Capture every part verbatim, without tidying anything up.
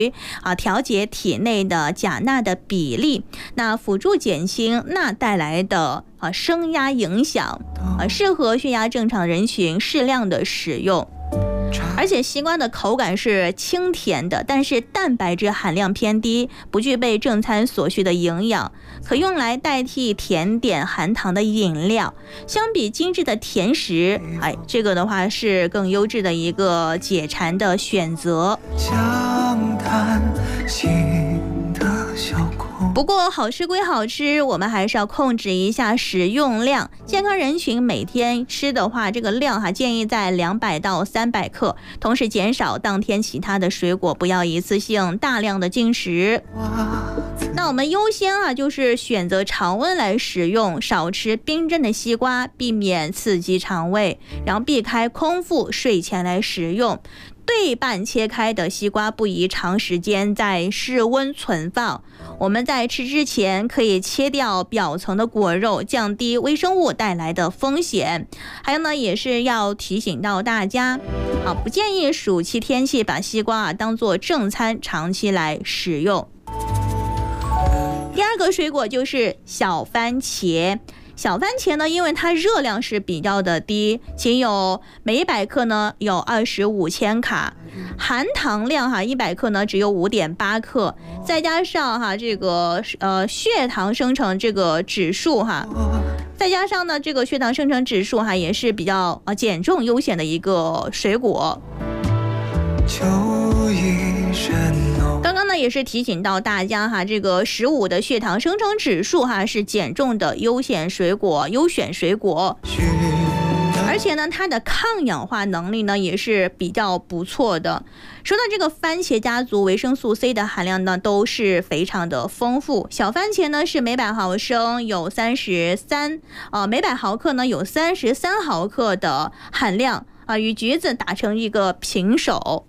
啊调节体内的钾钠的比例，那辅助减轻钠带来的啊升压影响，啊适合血压正常人群适量的使用。而且西瓜的口感是清甜的，但是蛋白质含量偏低，不具备正餐所需的营养，可用来代替甜点、含糖的饮料。相比精致的甜食，哎，这个的话是更优质的一个解馋的选择。不过好吃归好吃，我们还是要控制一下食用量。健康人群每天吃的话，这个量哈建议在两百到三百克，同时减少当天其他的水果，不要一次性大量的进食。那我们优先啊，就是选择常温来食用，少吃冰镇的西瓜，避免刺激肠胃，然后避开空腹睡前来食用。对半切开的西瓜不宜长时间在室温存放，我们在吃之前可以切掉表层的果肉，降低微生物带来的风险。还有呢，也是要提醒到大家，啊，不建议暑期天气把西瓜啊当做正餐长期来使用。第二个水果就是小番茄。小番茄呢，因为它热量是比较的低，仅有每一百克呢有二十五千卡，含糖量哈一百克呢只有五点八克，再加上哈这个呃血糖生成这个指数哈，再加上呢这个血糖生成指数哈也是比较呃减重优选的一个水果。刚刚呢也是提醒到大家哈，这个十五的血糖生成指数哈是减重的优选水果，优选水果。而且呢，它的抗氧化能力呢也是比较不错的。说到这个番茄家族，维生素 C 的含量呢都是非常的丰富。小番茄呢是每百毫升有三十三，呃，每百毫克呢有三十三毫克的含量啊，与橘子打成一个平手。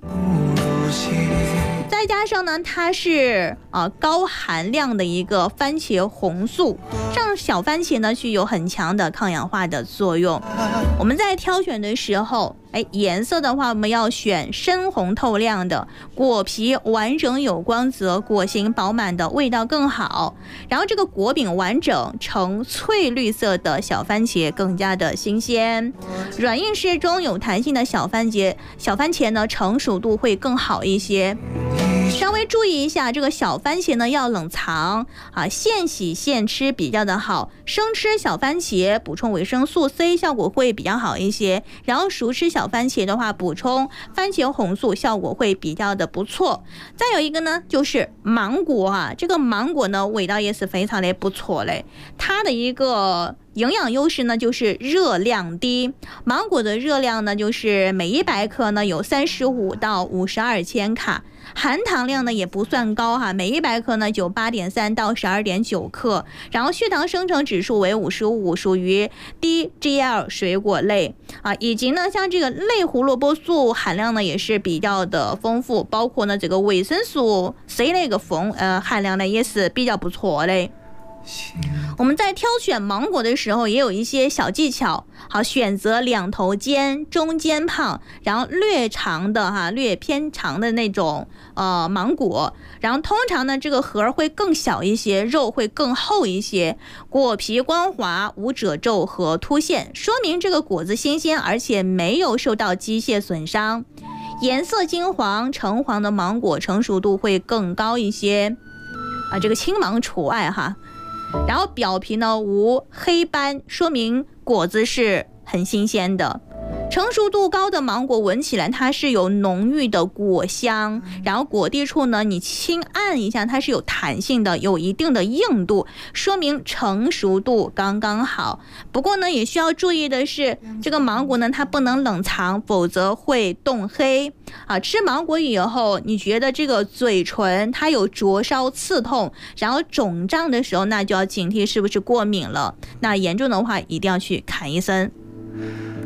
再加上呢，它是啊、呃、高含量的一个番茄红素，让小番茄呢具有很强的抗氧化的作用。我们在挑选的时候，哎，颜色的话我们要选深红透亮的，果皮完整有光泽，果形饱满的，味道更好。然后这个果柄完整呈翠绿色的小番茄更加的新鲜。软硬适中有弹性的小番茄，小番茄呢成熟度会更好一些。稍微注意一下，这个小番茄呢要冷藏啊，现洗现吃比较的好。生吃小番茄补充维生素 C 效果会比较好一些，然后熟吃小番茄的话，补充番茄红素效果会比较的不错。再有一个呢，就是芒果啊，这个芒果呢味道也是非常的不错嘞，它的一个营养优势呢就是热量低，芒果的热量呢就是每一百克呢有三十五到五十二千卡，含糖量呢也不算高哈，每一百克呢有八点三到十二点九克，然后血糖生成指数为五十五，属于低 G L 水果类啊，以及呢像这个类胡萝卜素含量呢也是比较的丰富，包括呢这个维生素 C 那个丰呃含量呢也是比较不错嘞。我们在挑选芒果的时候也有一些小技巧，好，选择两头尖、中间胖，然后略长的哈，略偏长的那种呃芒果，然后通常呢这个核会更小一些，肉会更厚一些，果皮光滑，无褶皱和凸陷，说明这个果子新鲜，而且没有受到机械损伤。颜色金黄、橙黄的芒果成熟度会更高一些啊，这个青芒除外哈。然后表皮呢无黑斑，说明果子是很新鲜的。成熟度高的芒果闻起来它是有浓郁的果香，然后果蒂处呢你轻按一下，它是有弹性的，有一定的硬度，说明成熟度刚刚好。不过呢也需要注意的是，这个芒果呢它不能冷藏，否则会冻黑啊。吃芒果以后你觉得这个嘴唇它有灼烧刺痛，然后肿胀的时候，那就要警惕是不是过敏了，那严重的话一定要去看医生。